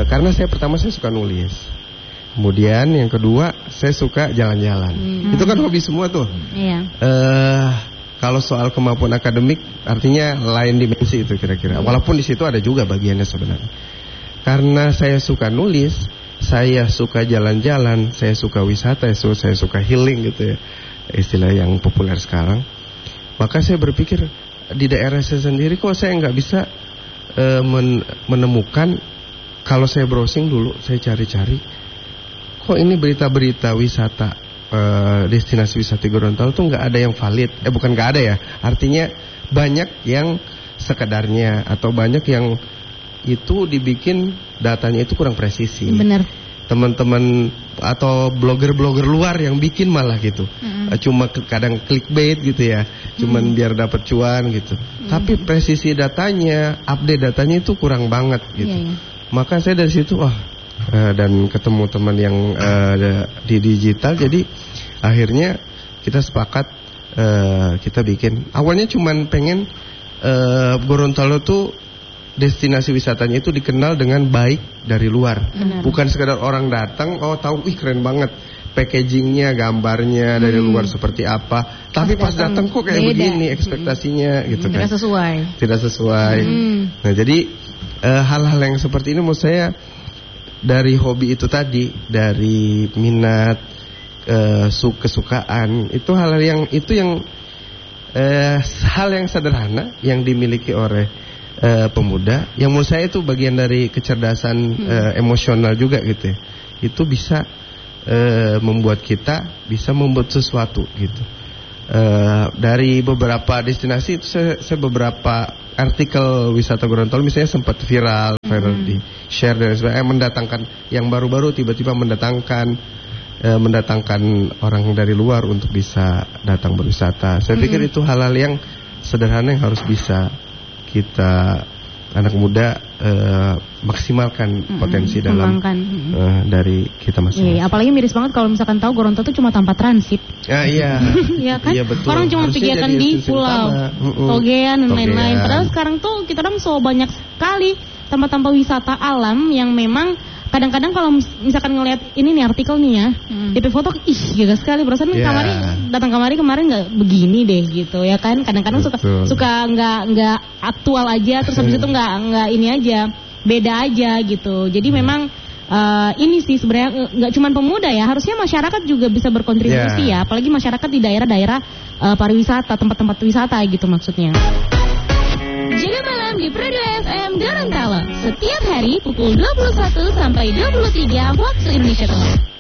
Karena saya suka nulis. Kemudian yang kedua saya suka jalan-jalan. Itu kan hobi semua tuh. Iya. Kalau soal kemampuan akademik artinya lain dimensi itu kira-kira. Walaupun di situ ada juga bagiannya sebenarnya. Karena saya suka nulis, saya suka jalan-jalan, saya suka wisata, saya suka healing gitu ya, istilah yang populer sekarang. Maka saya berpikir di daerah saya sendiri kok saya nggak bisa menemukan. Kalau saya browsing dulu, saya cari-cari, kok ini berita-berita wisata, destinasi wisata Gorontalo tuh nggak ada yang valid. Bukan nggak ada ya, artinya banyak yang sekedarnya atau banyak yang itu dibikin datanya itu kurang presisi. Benar. Teman-teman atau blogger-blogger luar yang bikin malah gitu. Cuma kadang clickbait gitu ya, cuman biar dapat cuan gitu. Tapi presisi datanya, update datanya itu kurang banget gitu. Maka saya dari situ dan ketemu teman yang di digital, jadi akhirnya kita sepakat kita bikin. Awalnya cuman pengen Gorontalo tuh destinasi wisatanya itu dikenal dengan baik dari luar. Bukan sekedar orang datang tahu keren banget packagingnya, gambarnya dari luar seperti apa, tapi pas datang kok kayak begini ekspektasinya gitu kan. Tidak sesuai. Nah, jadi hal-hal yang seperti ini menurut saya dari hobi itu tadi, dari minat, kesukaan, itu hal yang hal yang sederhana yang dimiliki oleh pemuda, yang menurut saya itu bagian dari kecerdasan emosional juga gitu ya. Itu bisa membuat kita bisa membuat sesuatu gitu. Dari beberapa destinasi itu saya beberapa artikel wisata Gorontalo misalnya sempat viral di share dan sebagainya, mendatangkan yang baru-baru, tiba-tiba mendatangkan orang dari luar untuk bisa datang berwisata. Saya pikir itu hal-hal yang sederhana yang harus bisa kita anak muda maksimalkan potensi dalam dari kita masing-masing. Apalagi miris banget kalau misalkan tahu Gorontalo itu cuma tempat transit. Iya. Ya kan? Iya, betul. Orang cuma pikirkan di pulau Togean dan lain-lain. Padahal sekarang tuh kita orang so banyak sekali tempat-tempat wisata alam yang memang kadang-kadang kalau misalkan ngelihat ini nih artikel nih ya, DP foto gila sekali, perasaan datang kemarin nggak begini deh gitu ya kan. Kadang-kadang suka nggak aktual aja, terus habis itu nggak ini aja, beda aja gitu. Jadi memang ini sih sebenarnya nggak cuma pemuda ya, harusnya masyarakat juga bisa berkontribusi ya, apalagi masyarakat di daerah-daerah pariwisata, tempat-tempat wisata gitu maksudnya. Jaga malam di Prado FM Gorontalo setiap hari pukul 21 sampai 23 waktu Indonesia Tengah.